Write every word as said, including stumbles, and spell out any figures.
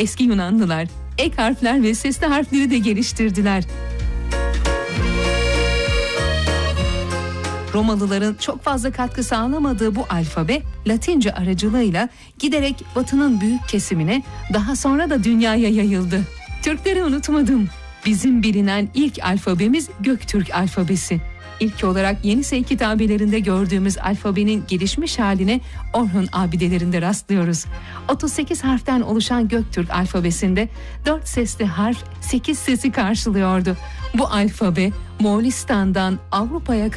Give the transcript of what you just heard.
Eski Yunanlılar ek harfler ve sesli harfleri de geliştirdiler. Romalıların çok fazla katkı sağlamadığı bu alfabe Latince aracılığıyla giderek Batı'nın büyük kesimine, daha sonra da dünyaya yayıldı. Türkleri unutmadım. Bizim bilinen ilk alfabemiz Göktürk alfabesi. İlk olarak Yenisey kitabelerinde gördüğümüz alfabenin gelişmiş haline Orhun abidelerinde rastlıyoruz. otuz sekiz harften oluşan Göktürk alfabesinde dört sesli harf sekiz sesi karşılıyordu. Bu alfabe Moğolistan'dan Avrupa'ya